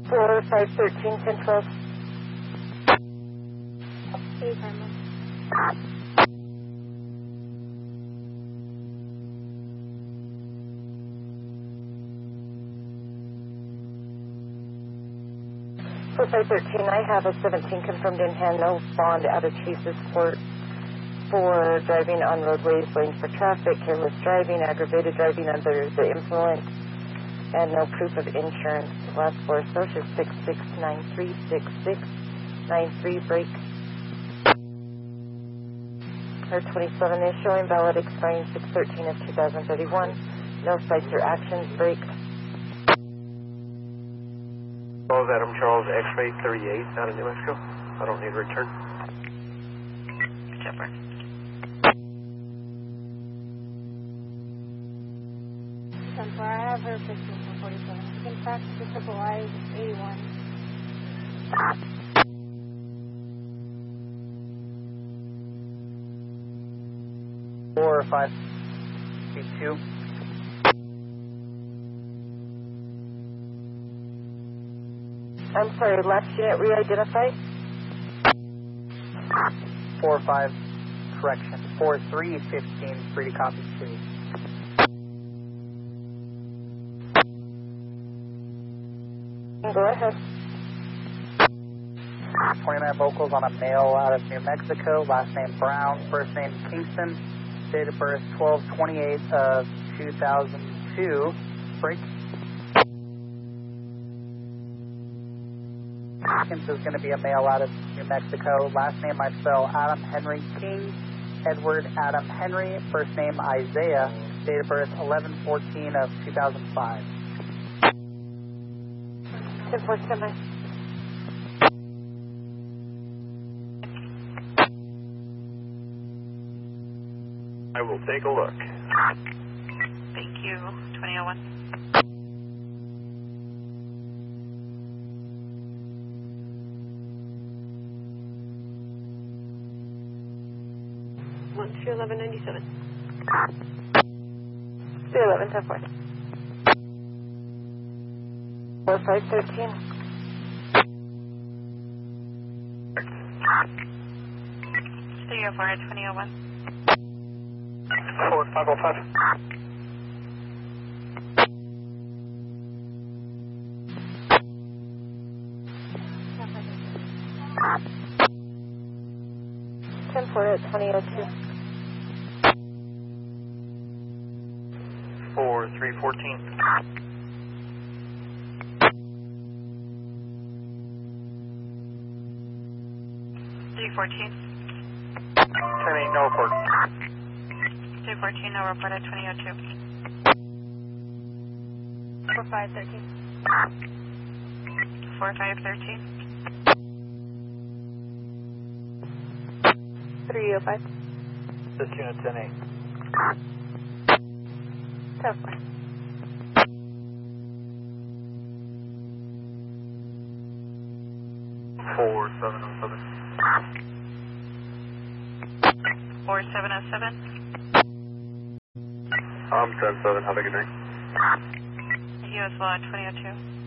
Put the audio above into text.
4513, 1012. Hey, Simon. For 513, I have a 17 confirmed in hand, no bond out of Chase's Court for driving on roadways, lanes for traffic, careless driving, aggravated driving under the influence, and no proof of insurance. Last four social 66936693 break. Her 27 is showing valid expiring 6/13 of 2031. No cites or actions. Break. Adam Charles, X-ray 38 out of New Mexico. I don't need a return. Chopper. I have her 15 for 47. You can fax the triple I 81. Four, 5, 2. I'm sorry, last unit re-identify? 4-5, correction. 4-3-15, free to copy 2. Go ahead. 29 vocals on a male out of New Mexico, last name Brown, first name Kingston, date of birth 12/28 of 2002. Break. This is going to be a male out of New Mexico. Last name I spell Adam Henry King, Edward Adam Henry, first name Isaiah, date of birth 11/14 of 2005. 1047. I will take a look. Thank you. 2001. One, 1197. 311, 10-4. 4513. 304 2001. 4505. 10-4 at 2002. 4314. 314. 10-8, no report. 314, no report at 2002. 4513. 4513. 305. This unit 10-8. 10-4. 4707. 4707. 10-7, have a good night. US law 2002.